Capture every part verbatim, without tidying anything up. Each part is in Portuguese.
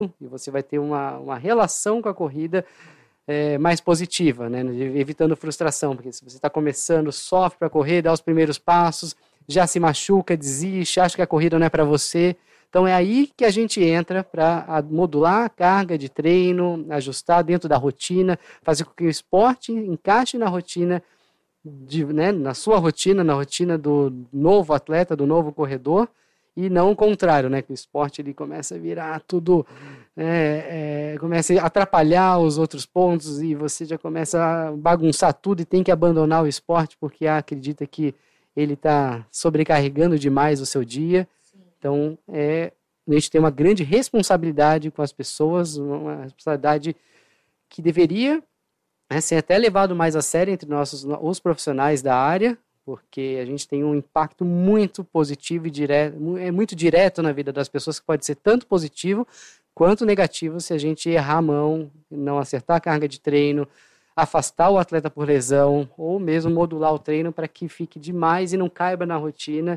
e você vai ter uma, uma relação com a corrida é, mais positiva, né? Evitando frustração, porque se você está começando, sofre para correr, dá os primeiros passos, já se machuca, desiste, acha que a corrida não é para você. Então é aí que a gente entra para modular a carga de treino, ajustar dentro da rotina, fazer com que o esporte encaixe na rotina, de, né, na sua rotina, na rotina do novo atleta, do novo corredor, e não o contrário, né, que o esporte ele começa a virar tudo, é, é, começa a atrapalhar os outros pontos e você já começa a bagunçar tudo e tem que abandonar o esporte porque acredita que ele está sobrecarregando demais o seu dia. Então, é, a gente tem uma grande responsabilidade com as pessoas, uma responsabilidade que deveria, né, ser até levado mais a sério entre nossos, os profissionais da área, porque a gente tem um impacto muito positivo e direto, é muito direto na vida das pessoas, que pode ser tanto positivo quanto negativo se a gente errar a mão, não acertar a carga de treino, afastar o atleta por lesão, ou mesmo modular o treino para que fique demais e não caiba na rotina,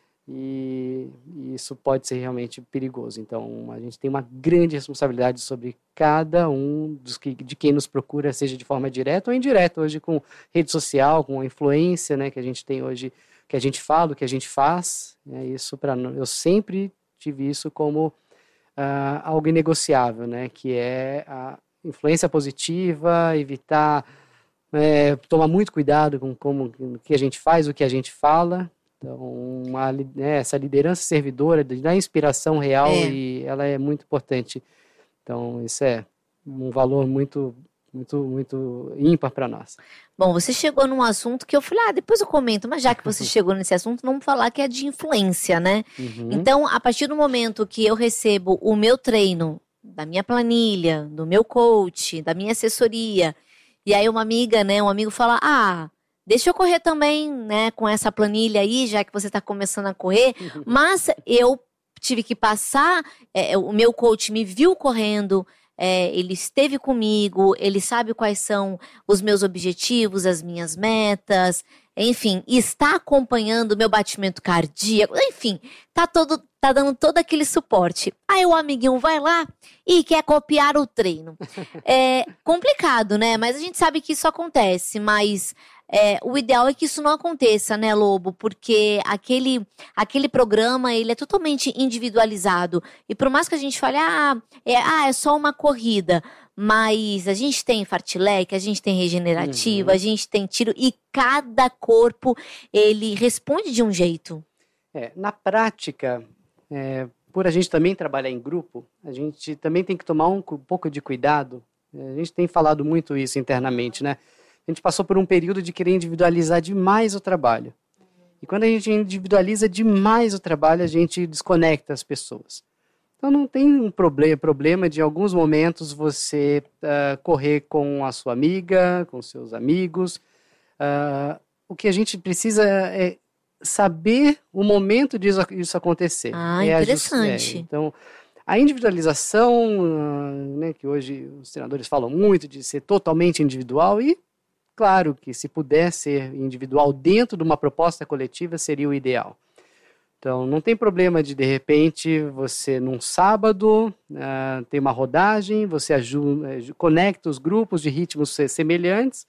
e isso pode ser realmente perigoso. Então, a gente tem uma grande responsabilidade sobre cada um dos que, de quem nos procura, seja de forma direta ou indireta, hoje com rede social, com a influência, né, que a gente tem hoje, que a gente fala, o que a gente faz, né, isso para eu sempre tive isso como uh, algo inegociável, né, que é a influência positiva, evitar, é, tomar muito cuidado com como, o que a gente faz, o que a gente fala. Então, uma, né, essa liderança servidora da inspiração real, é. E ela é muito importante. Então, isso é um valor muito, muito, muito ímpar para nós. Bom, você chegou num assunto que eu falei, ah, depois eu comento, mas já que você chegou nesse assunto, vamos falar que é de influência, né? Uhum. Então, a partir do momento que eu recebo o meu treino, da minha planilha, do meu coach, da minha assessoria, e aí uma amiga, né, um amigo fala, ah, deixa eu correr também, né, com essa planilha aí, já que você está começando a correr. Mas eu tive que passar, é, o meu coach me viu correndo, é, ele esteve comigo, ele sabe quais são os meus objetivos, as minhas metas, enfim, está acompanhando o meu batimento cardíaco, enfim, tá, todo, tá dando todo aquele suporte. Aí o amiguinho vai lá e quer copiar o treino. É complicado, né? Mas a gente sabe que isso acontece, mas... É, o ideal é que isso não aconteça, né, Lobo? Porque aquele, aquele programa, ele é totalmente individualizado. E por mais que a gente fale, ah é, ah, é só uma corrida, mas a gente tem fartlek, a gente tem regenerativa, uhum. a gente tem tiro, e cada corpo, ele responde de um jeito. É, na prática, é, por a gente também trabalhar em grupo, a gente também tem que tomar um, um pouco de cuidado. A gente tem falado muito isso internamente, né? A gente passou por um período de querer individualizar demais o trabalho. E quando a gente individualiza demais o trabalho, a gente desconecta as pessoas. Então não tem um problema, problema de, em alguns momentos, você uh, correr com a sua amiga, com seus amigos. Uh, o que a gente precisa é saber o momento disso, disso acontecer. Ah, é interessante. É, então, a individualização, uh, né, que hoje os treinadores falam muito de ser totalmente individual, e claro que se puder ser individual dentro de uma proposta coletiva seria o ideal. Então não tem problema de de repente você num sábado uh, tem uma rodagem, você ajuda, conecta os grupos de ritmos semelhantes,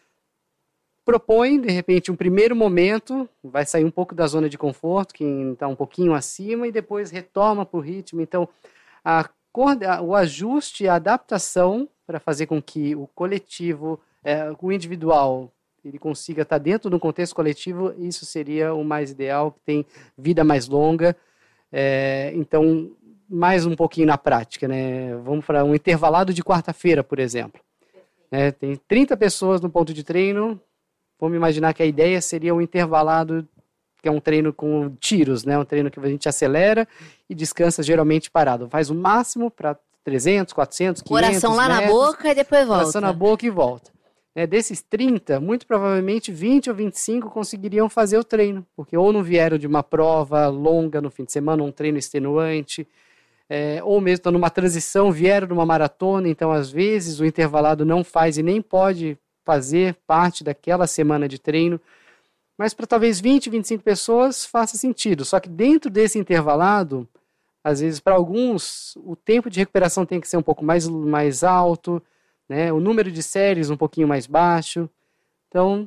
propõe de repente um primeiro momento, vai sair um pouco da zona de conforto, quem está um pouquinho acima, e depois retoma para o ritmo. Então a, o ajuste, a adaptação para fazer com que o coletivo, É, o individual, ele consiga estar dentro de um contexto coletivo, isso seria o mais ideal, que tem vida mais longa. É, então, mais um pouquinho na prática, né? Vamos para um intervalado de quarta-feira, por exemplo. É, tem trinta pessoas no ponto de treino, vamos imaginar que a ideia seria um intervalado, que é um treino com tiros, né? Um treino que a gente acelera e descansa geralmente parado. Faz o máximo para trezentos, quatrocentos, quinhentos coração lá metros, na boca e depois volta. Coração na boca e volta. É, desses trinta, muito provavelmente vinte ou vinte e cinco conseguiriam fazer o treino, porque ou não vieram de uma prova longa no fim de semana, um treino extenuante, é, ou mesmo estão numa transição, vieram de uma maratona, então às vezes o intervalado não faz e nem pode fazer parte daquela semana de treino, mas para talvez vinte, vinte e cinco pessoas faça sentido, só que dentro desse intervalado, Às vezes, para alguns, o tempo de recuperação tem que ser um pouco mais, mais alto, né? O número de séries um pouquinho mais baixo. Então,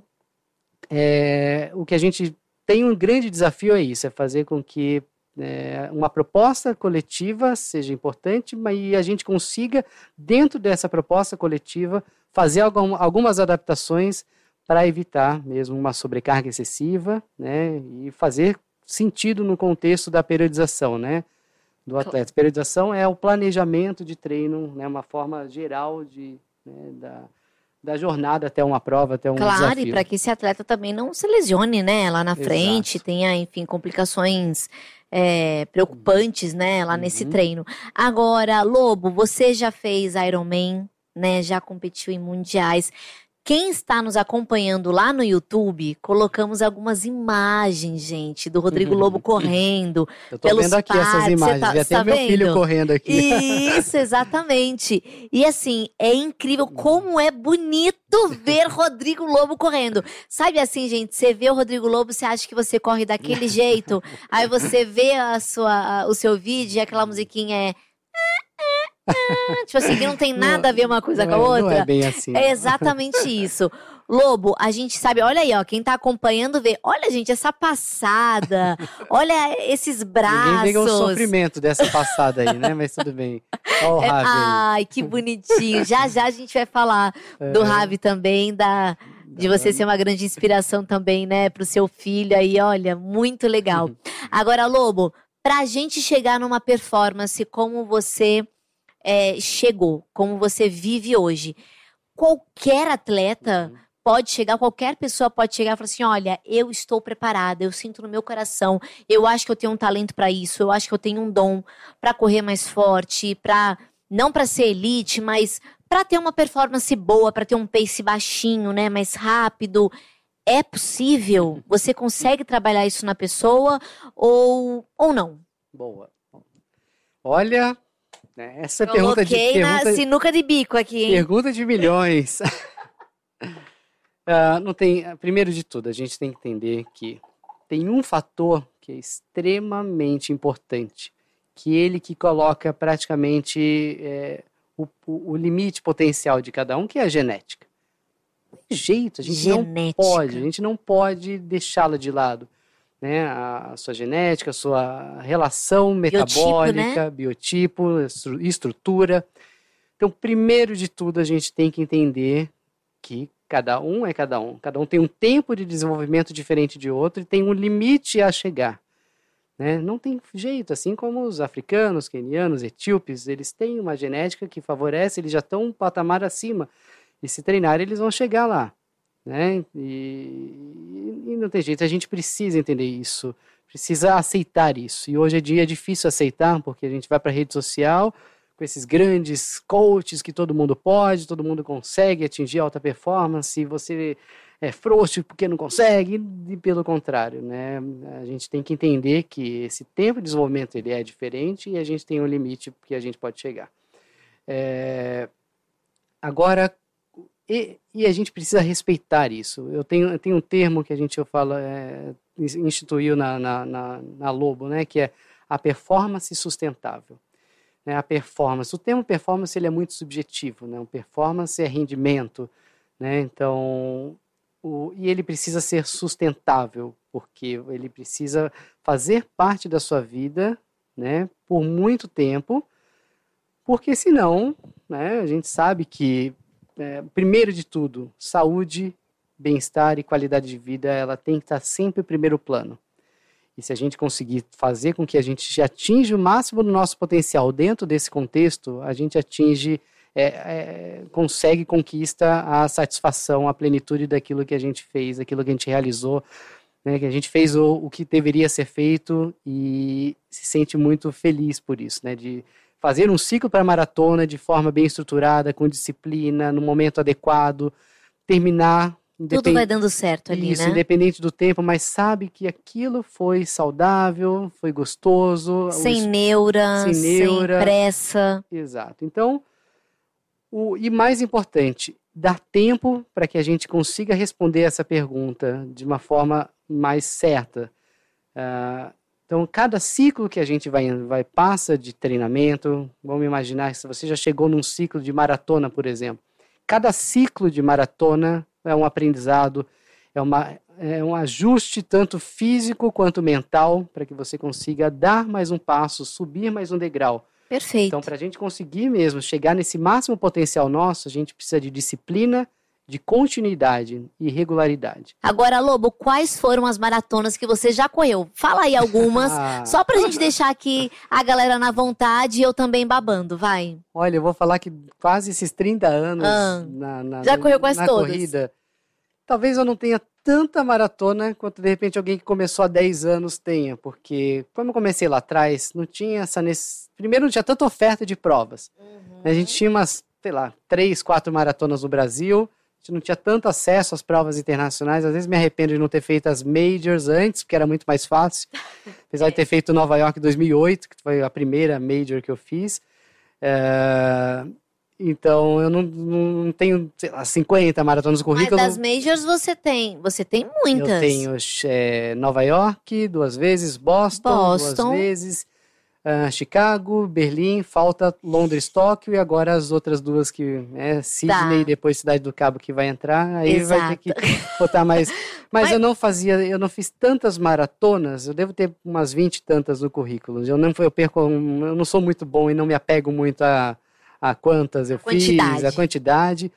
é, o que a gente tem um grande desafio é isso, é fazer com que é, uma proposta coletiva seja importante, mas a gente consiga, dentro dessa proposta coletiva, fazer algum, algumas adaptações para evitar mesmo uma sobrecarga excessiva, né? E fazer sentido no contexto da periodização, né? Do atleta. Periodização é o planejamento de treino, né, uma forma geral de, né, da, da jornada até uma prova, até um claro, desafio. Claro, e para que esse atleta também não se lesione, né, lá na Exato. Frente, tenha, enfim, complicações é, preocupantes, né, lá uhum. nesse treino. Agora, Lobo, você já fez Ironman, né, já competiu em mundiais. Quem está nos acompanhando lá no YouTube, colocamos algumas imagens, gente, do Rodrigo Lobo correndo. Eu tô vendo aqui parques, essas imagens, tá, já tem tá meu vendo? Filho correndo aqui. Isso, exatamente. E assim, é incrível como é bonito ver Rodrigo Lobo correndo. Sabe assim, gente, você vê o Rodrigo Lobo, você acha que você corre daquele jeito, aí você vê a sua, o seu vídeo e aquela musiquinha é... tipo assim, que não tem nada não, a ver uma coisa com a é, outra. Não é bem assim. É exatamente isso. Lobo, a gente sabe, olha aí, ó, quem tá acompanhando vê, olha, gente, essa passada, olha esses braços. Ninguém pegou o sofrimento dessa passada aí, né? Mas tudo bem. Ó o Ravi. Ai, que bonitinho. Já já a gente vai falar é. do Ravi também, da, de você ser uma grande inspiração também, né, pro seu filho aí, olha, muito legal. Agora, Lobo, pra gente chegar numa performance como você É, chegou, como você vive hoje. Qualquer atleta uhum. pode chegar, qualquer pessoa pode chegar e falar assim, olha, eu estou preparada, eu sinto no meu coração, eu acho que eu tenho um talento para isso, eu acho que eu tenho um dom para correr mais forte, para não para ser elite, mas para ter uma performance boa, para ter um pace baixinho, né, mais rápido. É possível? Você consegue trabalhar isso na pessoa ou, ou não? Boa. Olha... Essa é pergunta de Coloquei na pergunta, sinuca de bico aqui, hein? Pergunta de milhões. uh, não tem, primeiro de tudo, a gente tem que entender que tem um fator que é extremamente importante, que ele que coloca praticamente é, o, o limite potencial de cada um, que é a genética. Não tem jeito, a gente genética. não pode, a gente não pode deixá-la de lado. Né, a sua genética, a sua relação metabólica, biotipo, né? biotipo, estrutura. Então, primeiro de tudo, a gente tem que entender que cada um é cada um. Cada um tem um tempo de desenvolvimento diferente de outro e tem um limite a chegar. Né? Não tem jeito, assim como os africanos, quenianos, etíopes, eles têm uma genética que favorece, eles já estão um patamar acima. E se treinar, eles vão chegar lá. Né? E, e não tem jeito, a gente precisa entender isso, precisa aceitar isso. E hoje em dia é difícil aceitar, porque a gente vai para a rede social com esses grandes coaches que todo mundo pode, todo mundo consegue atingir alta performance, e você é frouxo porque não consegue, e pelo contrário, né? A gente tem que entender que esse tempo de desenvolvimento ele é diferente e a gente tem um limite que a gente pode chegar. É... Agora, E, e a gente precisa respeitar isso. Eu tenho, eu tenho um termo que a gente eu falo, é, instituiu na, na, na, na Lobo, né, que é a performance sustentável. Né, a performance, o termo performance ele é muito subjetivo, né, o performance é rendimento, né, então, o, e ele precisa ser sustentável, porque ele precisa fazer parte da sua vida, né, por muito tempo, porque senão, né, a gente sabe que É, primeiro de tudo, saúde, bem-estar e qualidade de vida, ela tem que estar sempre em primeiro plano. E se a gente conseguir fazer com que a gente atinja o máximo do nosso potencial dentro desse contexto, a gente atinge, é, é, consegue, conquista a satisfação, a plenitude daquilo que a gente fez, daquilo que a gente realizou, né, que a gente fez o, o que deveria ser feito e se sente muito feliz por isso, né, de fazer um ciclo para a maratona de forma bem estruturada, com disciplina, no momento adequado, terminar... Tudo vai dando certo ali, isso, né? Independente do tempo, mas sabe que aquilo foi saudável, foi gostoso. Sem os... neura, sem neura, sem pressa. Exato. Então, o... e mais importante, dar tempo para que a gente consiga responder essa pergunta de uma forma mais certa. Uh, Então, cada ciclo que a gente vai, vai passa de treinamento, vamos imaginar que se você já chegou num ciclo de maratona, por exemplo, cada ciclo de maratona é um aprendizado, é, uma, é um ajuste tanto físico quanto mental para que você consiga dar mais um passo, subir mais um degrau. Perfeito. Então, para a gente conseguir mesmo chegar nesse máximo potencial nosso, a gente precisa de disciplina, de continuidade e regularidade. Agora, Lobo, quais foram as maratonas que você já correu? Fala aí algumas, ah. só pra gente deixar aqui a galera na vontade e eu também babando, vai. Olha, eu vou falar que quase esses trinta anos ah. na, na, já correu quase na todas. corrida, talvez eu não tenha tanta maratona quanto, de repente, alguém que começou há dez anos tenha, porque como eu comecei lá atrás, não tinha essa... Nesse... Primeiro, não tinha tanta oferta de provas. Uhum. A gente tinha umas, sei lá, três, quatro maratonas no Brasil. A gente não tinha tanto acesso às provas internacionais. Às vezes me arrependo de não ter feito as majors antes, porque era muito mais fácil. Apesar de ter feito Nova York em dois mil e oito, que foi a primeira major que eu fiz. É... Então, eu não, não tenho, sei lá, cinquenta maratonas no currículo. Mas das majors você tem, você tem muitas. Eu tenho é, Nova York duas vezes, Boston, Boston. duas vezes, uh, Chicago, Berlim, falta Londres, Tóquio e agora as outras duas que é Sydney tá. e depois Cidade do Cabo que vai entrar. Aí Exato. vai ter que botar mais. Mas, Mas eu não fazia, eu não fiz tantas maratonas, eu devo ter umas vinte e tantas no currículo. Eu não, eu perco, eu não sou muito bom e não me apego muito a a quantas eu quantidade. fiz, a quantidade,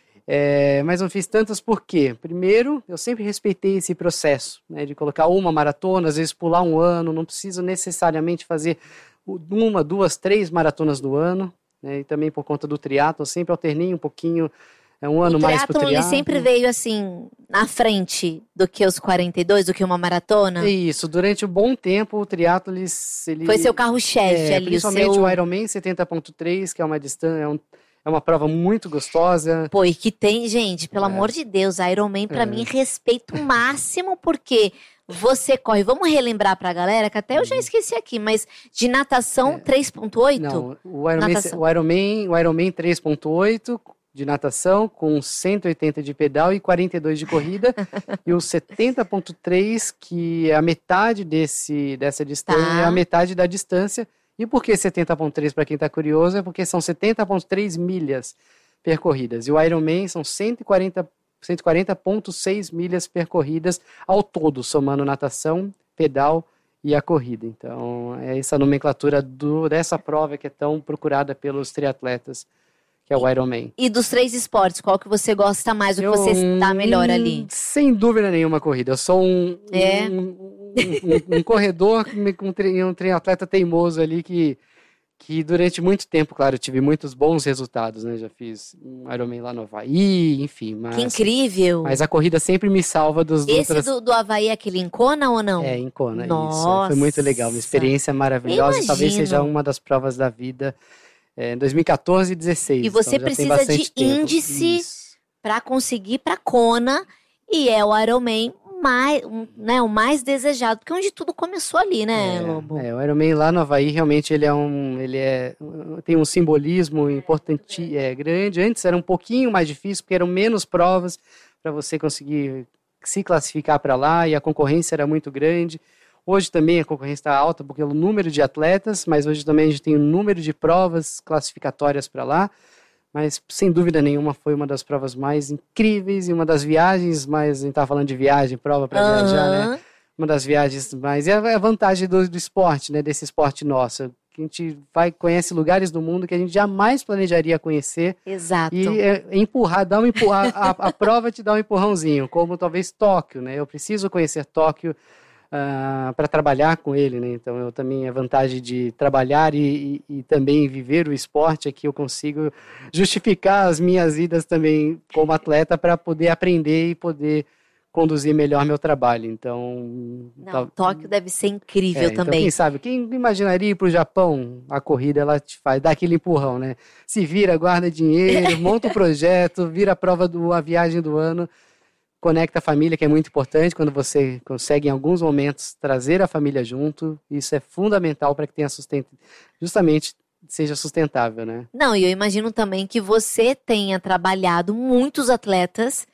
é, mas não fiz tantas por quê? Primeiro, eu sempre respeitei esse processo, né, de colocar uma maratona, às vezes pular um ano, não preciso necessariamente fazer uma, duas, três maratonas no ano, né, e também por conta do triatlo, eu sempre alternei um pouquinho, é, um ano mais pro triatlo. O triatlon, ele sempre veio assim, na frente do que os quarenta e dois, do que uma maratona? Isso, durante um bom tempo o triatlo, ele... ele foi seu carro-chefe é, ali, principalmente o seu... o Ironman setenta ponto três, que é uma distância, é um É uma prova muito gostosa. Pô, e que tem, gente, pelo é. amor de Deus, Ironman pra é. mim respeito máximo, porque você corre, vamos relembrar pra galera, que até eu já esqueci aqui, mas de natação é. três ponto oito? Não, o Ironman, o Ironman, o Ironman três ponto oito de natação, com cento e oitenta de pedal e quarenta e dois de corrida, e o setenta ponto três, que é a metade desse, dessa distância, tá. é a metade da distância. E por que setenta ponto três, para quem está curioso? É porque são setenta ponto três milhas percorridas. E o Ironman são cento e quarenta ponto seis milhas percorridas ao todo, somando natação, pedal e a corrida. Então, é essa nomenclatura do, dessa prova que é tão procurada pelos triatletas, que é o Ironman. E dos três esportes, qual que você gosta mais, o que eu, você está melhor ali? Sem dúvida nenhuma, corrida. Eu sou um... É... um Um, um, um corredor, um, um triatleta teimoso ali que, que durante muito tempo, claro, eu tive muitos bons resultados, né? Já fiz um Ironman lá no Havaí, enfim. Mas, que incrível! Mas a corrida sempre me salva dos Esse outras... do, do Havaí é aquele em Kona ou não? É, em Kona, Nossa. Isso. Foi muito legal, uma experiência maravilhosa. Imagino. Talvez seja uma das provas da vida. É, em dois mil e quatorze e dezesseis. E você então precisa de tempo. índice para conseguir para Kona, e é o Ironman mais, um, né, o mais desejado, porque onde tudo começou ali, né, é, Lobo? É, o Ironman lá no Havaí realmente ele é um, ele é, tem um simbolismo importante, é grande. Antes era um pouquinho mais difícil, porque eram menos provas para você conseguir se classificar para lá, e a concorrência era muito grande. Hoje também a concorrência está alta pelo número de atletas, mas hoje também a gente tem um número de provas classificatórias para lá. Mas, sem dúvida nenhuma, foi uma das provas mais incríveis e uma das viagens mais... A gente estava falando de viagem, prova para uhum. viajar, né? Uma das viagens mais... É a vantagem do, do esporte, né? Desse esporte nosso. Que a gente vai, conhece lugares do mundo que a gente jamais planejaria conhecer. Exato. E é, empurrar, dar um empurrar... a, a prova te dá um empurrãozinho, como talvez Tóquio, né? Eu preciso conhecer Tóquio Uh, para trabalhar com ele, né? Então eu também a vantagem de trabalhar e, e, e também viver o esporte é que eu consigo justificar as minhas idas também como atleta para poder aprender e poder conduzir melhor meu trabalho. Então, não, tal... Tóquio deve ser incrível é, também. Então, quem sabe, quem imaginaria ir para o Japão, a corrida ela te faz, dá aquele empurrão, né? Se vira, guarda dinheiro, monta o projeto, vira a prova do a viagem do ano. Conecta a família, que é muito importante, quando você consegue em alguns momentos trazer a família junto, isso é fundamental para que tenha sustento, justamente seja sustentável, né? Não, e eu imagino também que você tenha trabalhado muitos atletas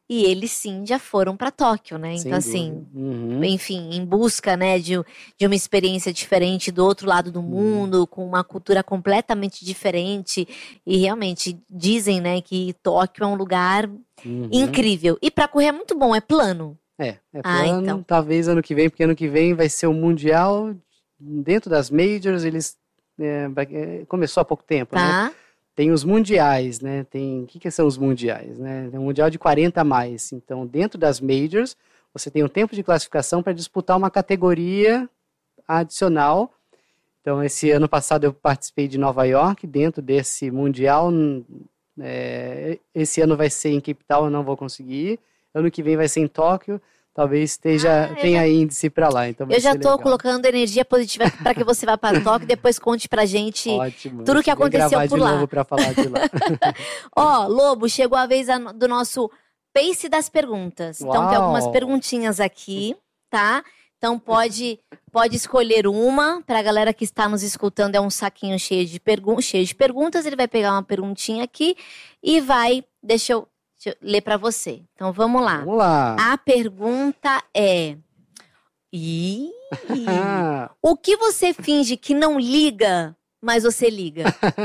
E eles sim já foram para Tóquio, né? Sem então assim, uhum. enfim, em busca, né, de, de uma experiência diferente do outro lado do mundo, uhum. com uma cultura completamente diferente. E realmente dizem, né, que Tóquio é um lugar uhum. incrível. E para correr é muito bom, é plano. É, é plano, ah, então. talvez ano que vem, porque ano que vem vai ser o Mundial dentro das Majors, eles é, vai, começou há pouco tempo, tá. né? Tem os mundiais, né? Tem, o que, que são os mundiais, né? Tem um mundial de quarenta a mais. Então, dentro das majors, você tem um tempo de classificação para disputar uma categoria adicional. Então, esse ano passado eu participei de Nova York, dentro desse mundial. É, esse ano vai ser em Cape Town, eu não vou conseguir. Ano que vem vai ser em Tóquio. Talvez esteja, ah, tenha já, índice para lá. Então eu já estou colocando energia positiva para que você vá para Tóquio e depois conte pra gente Ótimo, tudo o que aconteceu por de lá. Novo para falar de lá. Ó, Lobo, chegou a vez do nosso Pace das perguntas. Uau. Então tem algumas perguntinhas aqui, tá? Então pode, pode escolher uma. Para a galera que está nos escutando, é um saquinho cheio de, pergun- cheio de perguntas. Ele vai pegar uma perguntinha aqui e vai, deixa eu... Deixa eu ler para você. Então, vamos lá. Vamos lá. A pergunta é... Ih, o que você finge que não liga, mas você liga?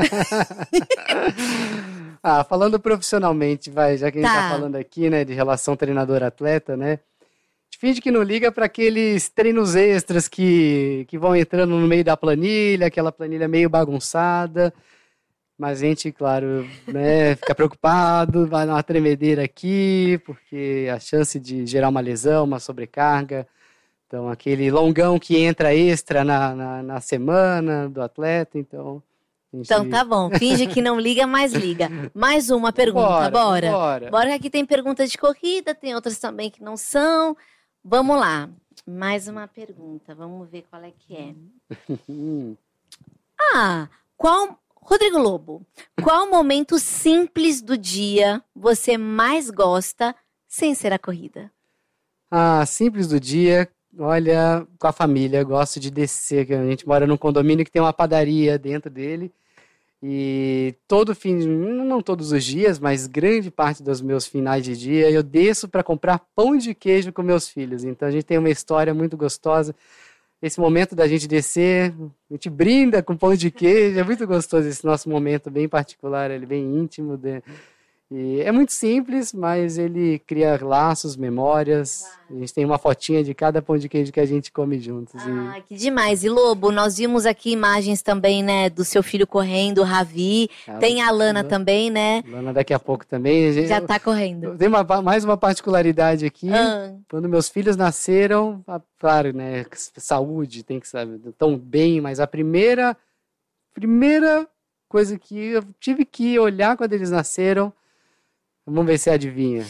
ah, falando profissionalmente, vai, já que a gente tá. tá falando aqui, né, de relação treinador-atleta, né? A gente finge que não liga para aqueles treinos extras que, que vão entrando no meio da planilha, aquela planilha meio bagunçada... Mas a gente, claro, né, fica preocupado, vai dar uma tremedeira aqui, porque a chance de gerar uma lesão, uma sobrecarga. Então, aquele longão que entra extra na, na, na semana do atleta, então... Gente... Então tá bom, finge que não liga, mas liga. Mais uma pergunta, bora. Bora, bora. Bora que aqui tem perguntas de corrida, tem outras também que não são. Vamos lá, mais uma pergunta, vamos ver qual é que é. ah, qual... Rodrigo Lobo, qual momento simples do dia você mais gosta sem ser a corrida? Ah, simples do dia, olha, com a família, gosto de descer, que a gente mora num condomínio que tem uma padaria dentro dele e todo fim, não todos os dias, mas grande parte dos meus finais de dia eu desço para comprar pão de queijo com meus filhos, então a gente tem uma história muito gostosa. Esse momento da gente descer, a gente brinda com pão de queijo, é muito gostoso esse nosso momento bem particular, ele bem íntimo. De... E é muito simples, mas ele cria laços, memórias. A gente tem uma fotinha de cada pão de queijo que a gente come juntos. Ah, e... que demais. E Lobo, nós vimos aqui imagens também, né, do seu filho correndo, o Ravi. Ah, tem a Lana também, né? Lana daqui a pouco também. Gente... Já tá correndo. Tem uma, mais uma particularidade aqui. Ah. Quando meus filhos nasceram, claro, né, saúde, tem que saber, tão bem, mas a primeira, primeira coisa que eu tive que olhar quando eles nasceram, vamos ver se adivinha.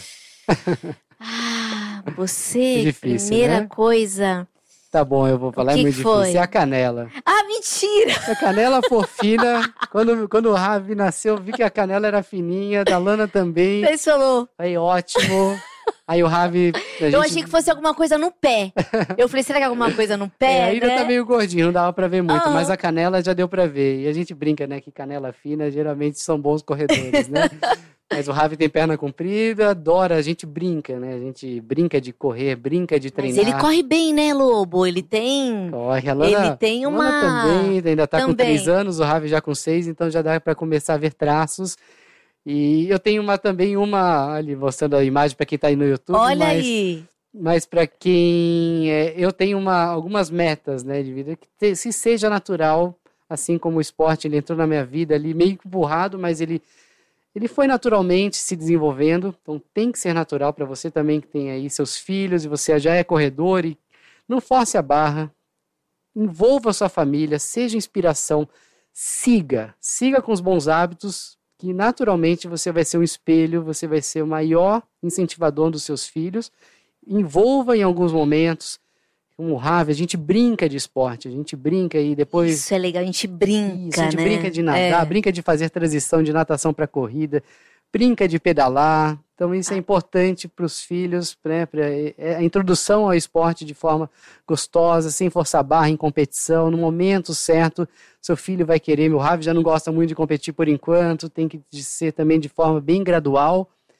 Ah, você, difícil, primeira né? coisa... Tá bom, eu vou falar, que é muito que foi? difícil. É a canela. Ah, mentira! A canela for fina. quando, quando o Ravi nasceu, eu vi que a canela era fininha, da Lana também. Você falou. Aí, ótimo. Aí o Ravi... Gente... Eu achei que fosse alguma coisa no pé. Eu falei, será que é alguma coisa no pé, é, ainda né? tá meio gordinho, não dava pra ver muito. Uhum. Mas a canela já deu pra ver. E a gente brinca, né, que canela fina geralmente são bons corredores, né? Mas o Ravi tem perna comprida, adora, a gente brinca, né? A gente brinca de correr, brinca de treinar. Mas ele corre bem, né, Lobo? Ele tem... Corre, a Lana, ele tem uma... Lana também, ainda tá também. com três anos, o Ravi já com seis, então já dá para começar a ver traços. E eu tenho uma, também uma, ali mostrando a imagem para quem tá aí no YouTube. Olha mas, aí! Mas para quem... É, eu tenho uma, algumas metas, né, de vida, que te, se seja natural, assim como o esporte, ele entrou na minha vida ali meio empurrado, mas ele... Ele foi naturalmente se desenvolvendo, então tem que ser natural para você também que tem aí seus filhos e você já é corredor e não force a barra, envolva a sua família, seja inspiração, siga, siga com os bons hábitos que naturalmente você vai ser um espelho, você vai ser o maior incentivador dos seus filhos, envolva em alguns momentos, como o Ravi, a gente brinca de esporte, a gente brinca e depois... Isso é legal, a gente brinca, Isso, a gente né? brinca de nadar, é. brinca de fazer transição de natação para corrida, brinca de pedalar, então isso é importante para os filhos, né, para a introdução ao esporte de forma gostosa, sem forçar barra em competição, no momento certo, seu filho vai querer, meu Ravi já não gosta muito de competir por enquanto, tem que ser também de forma bem gradual,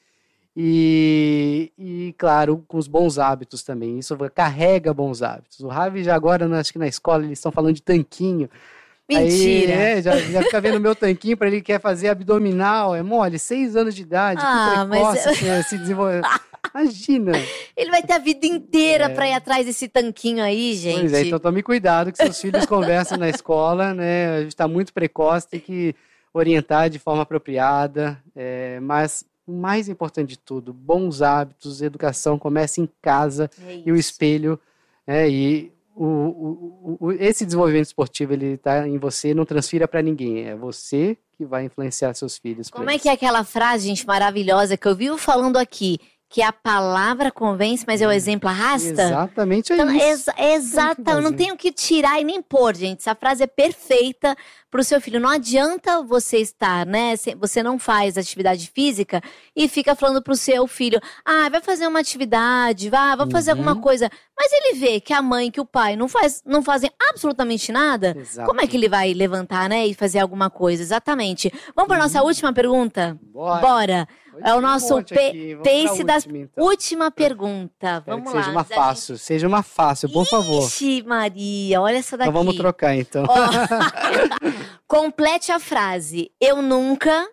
E, e, claro, com os bons hábitos também. Isso carrega bons hábitos. O Ravi já agora, acho que na escola, eles estão falando de tanquinho. Mentira! Aí, é, já, já fica vendo o meu tanquinho para ele quer fazer abdominal. É mole, seis anos de idade, ah, que precoce, mas... assim, se desenvolver. Imagina! Ele vai ter a vida inteira É. para ir atrás desse tanquinho aí, gente. Pois é, então tome cuidado que seus filhos conversam na escola, né? A gente está muito precoce, tem que orientar de forma apropriada. É, mas o mais importante de tudo, bons hábitos, educação começa em casa É e o isso. espelho. É, e o, o, o, esse desenvolvimento esportivo, ele está em você, não transfira para ninguém. É você que vai influenciar seus filhos. Como é que é aquela frase, gente, maravilhosa que eu vivo falando aqui? Que a palavra convence, mas é o exemplo arrasta? Exatamente é Então, isso. exa exata, eu não tenho que tirar e nem pôr, gente. Essa frase é perfeita pro seu filho. Não adianta você estar, né? Você não faz atividade física e fica falando pro seu filho, ah, vai fazer uma atividade, vai, vai fazer Uhum. alguma coisa. Mas ele vê que a mãe, que o pai não, faz, não fazem absolutamente nada. Exato. Como é que ele vai levantar, né? E fazer alguma coisa? Exatamente. Vamos para nossa última pergunta? Bora. Bora. É o nosso Um pe aqui. Vamos pace pra das última, então. última pergunta. Espero Vamos que lá. seja uma Zé. fácil, seja uma fácil, por favor. Ixi, Maria, olha essa daqui. Então vamos trocar, então. Ó, complete a frase. Eu nunca.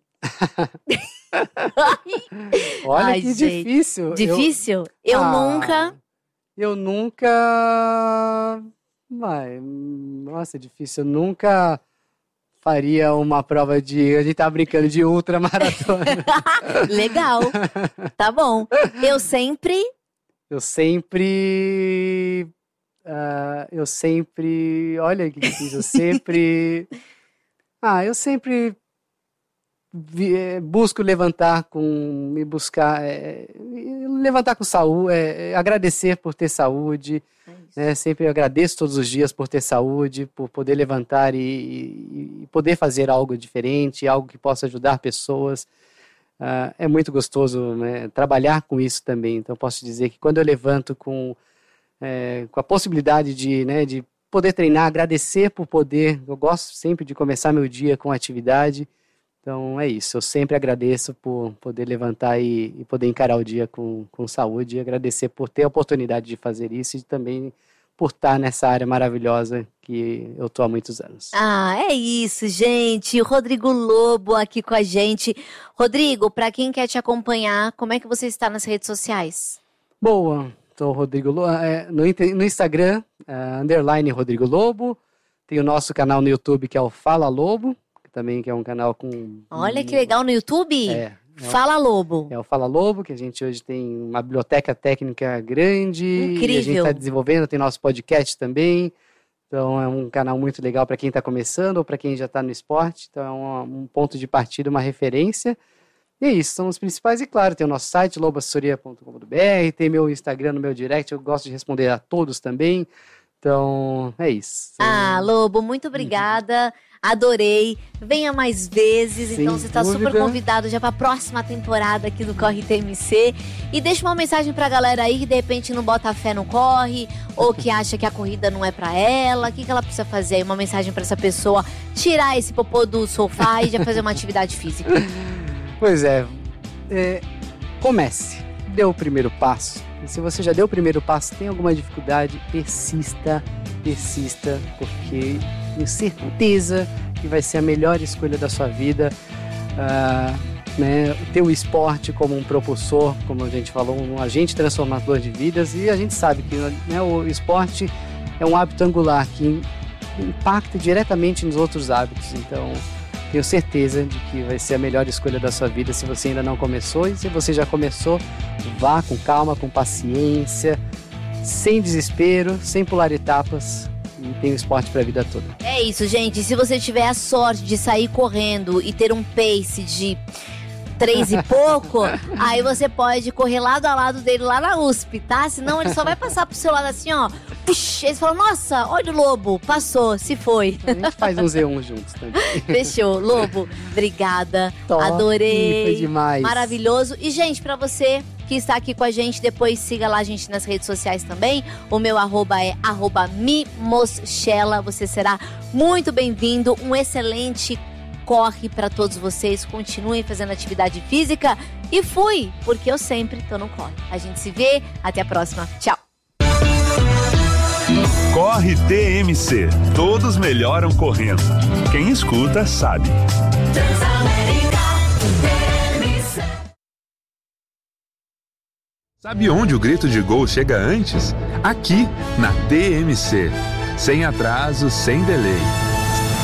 Olha Ai, que gente. difícil. Difícil? Eu, Ah, nunca. Eu nunca... Vai, nossa, é difícil. Eu nunca faria uma prova de... A gente tá brincando de ultramaratona. Legal. Tá bom. Eu sempre. Eu sempre... ah, eu sempre... Olha que difícil. Eu sempre... Ah, eu sempre... vi- eh, busco levantar com... Me buscar... eh, levantar com saúde, eh, agradecer por ter saúde, né? Sempre agradeço todos os dias por ter saúde, por poder levantar e, e- e poder fazer algo diferente, algo que possa ajudar pessoas. Ah, é muito gostoso, né, trabalhar com isso também. Então, posso dizer que quando eu levanto com, eh, com a possibilidade de, né, de poder treinar, agradecer por poder, eu gosto sempre de começar meu dia com atividade. Então, é isso. Eu sempre agradeço por poder levantar e, e poder encarar o dia com, com saúde. E agradecer por ter a oportunidade de fazer isso e também por estar nessa área maravilhosa que eu estou há muitos anos. Ah, é isso, gente. O Rodrigo Lobo aqui com a gente. Rodrigo, para quem quer te acompanhar, como é que você está nas redes sociais? Boa. Sou o Rodrigo Lobo. É, no, inte- no Instagram, é, underline Rodrigo Lobo. Tem o nosso canal no YouTube que é o Fala Lobo, que também que é um canal com... Olha que legal no YouTube. É. Fala Lobo. É o Fala Lobo, que a gente hoje tem uma biblioteca técnica grande. Incrível. E a gente está desenvolvendo, tem nosso podcast também. Então é um canal muito legal para quem está começando ou para quem já está no esporte. Então é um, um ponto de partida, uma referência. E é isso, são os principais. E claro, tem o nosso site, lobo assessoria ponto com ponto b r, tem meu Instagram no meu direct, eu gosto de responder a todos também. Então, é isso. Ah, Lobo, muito obrigada. Adorei. Venha mais vezes. Sem então você está super dúvida. convidado já para a próxima temporada aqui do Corre T M C. E deixa uma mensagem pra galera aí que de repente não bota fé no corre, ou que acha que a corrida não é pra ela. O que, que ela precisa fazer aí? Uma mensagem pra essa pessoa tirar esse popô do sofá e já fazer uma atividade física. Pois é, é, comece, dê o primeiro passo. E se você já deu o primeiro passo, tem alguma dificuldade, persista, persista, porque tenho certeza que vai ser a melhor escolha da sua vida. Ah, né, ter o esporte como um propulsor, como a gente falou, um agente transformador de vidas, e a gente sabe que, né, o esporte é um hábito angular que impacta diretamente nos outros hábitos. Então, tenho certeza de que vai ser a melhor escolha da sua vida se você ainda não começou. E se você já começou, vá com calma, com paciência, sem desespero, sem pular etapas, e tem o esporte para a vida toda. É isso, gente. Se você tiver a sorte de sair correndo e ter um pace de três e pouco, aí você pode correr lado a lado dele lá na U S P, tá? Senão ele só vai passar pro seu lado assim, ó. Puxa, eles falam, nossa, olha o Lobo, passou, se foi. A gente faz um Z um juntos também. Fechou. Lobo, obrigada. Top, Adorei. foi demais. Maravilhoso. E, gente, pra você que está aqui com a gente, depois siga lá a gente nas redes sociais também. O meu arroba é arroba mimoschela. Você será muito bem-vindo. Um excelente corre para todos vocês, continuem fazendo atividade física e fui, porque eu sempre tô no corre. A gente se vê, até a próxima, tchau! Corre T M C, todos melhoram correndo. Quem escuta sabe. Sabe onde o grito de gol chega antes? Aqui, na T M C. Sem atraso, sem delay.